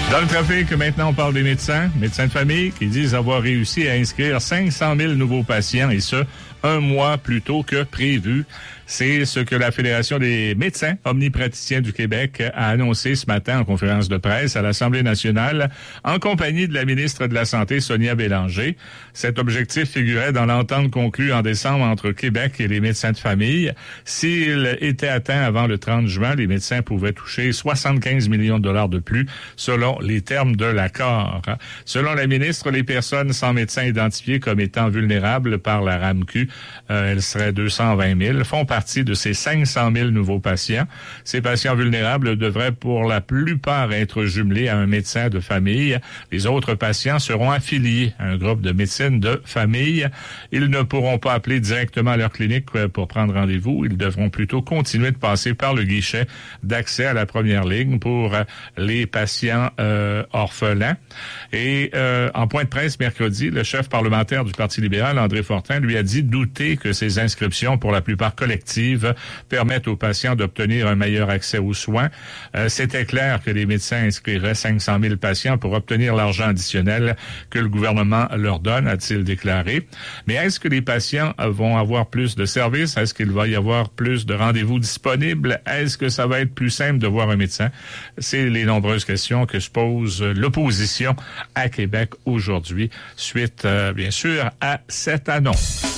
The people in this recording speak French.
Dans le trafic, maintenant, on parle des médecins de famille qui disent avoir réussi à inscrire 500 000 nouveaux patients, et ce, un mois plus tôt que prévu. C'est ce que la Fédération des médecins omnipraticiens du Québec a annoncé ce matin en conférence de presse à l'Assemblée nationale en compagnie de la ministre de la Santé, Sonia Bélanger. Cet objectif figurait dans l'entente conclue en décembre entre Québec et les médecins de famille. S'il était atteint avant le 30 juin, les médecins pouvaient toucher 75 millions de dollars de plus selon les termes de l'accord. Selon la ministre, les personnes sans médecin identifiées comme étant vulnérables par la RAMQ, elles seraient 220 000, font partie de ces 500 000 nouveaux patients. Ces patients vulnérables devraient pour la plupart être jumelés à un médecin de famille. Les autres patients seront affiliés à un groupe de médecine de famille. Ils ne pourront pas appeler directement à leur clinique pour prendre rendez-vous. Ils devront plutôt continuer de passer par le guichet d'accès à la première ligne pour les patients orphelins. Et en point de presse mercredi, le chef parlementaire du Parti libéral, André Fortin, lui a dit douter que ces inscriptions, pour la plupart collectives, permettent aux patients d'obtenir un meilleur accès aux soins. C'était clair que les médecins inscriraient 500 000 patients pour obtenir l'argent additionnel que le gouvernement leur donne, a-t-il déclaré. Mais est-ce que les patients vont avoir plus de services? Est-ce qu'il va y avoir plus de rendez-vous disponibles? Est-ce que ça va être plus simple de voir un médecin? C'est les nombreuses questions que se pose l'opposition à Québec aujourd'hui, suite, bien sûr, à cette annonce.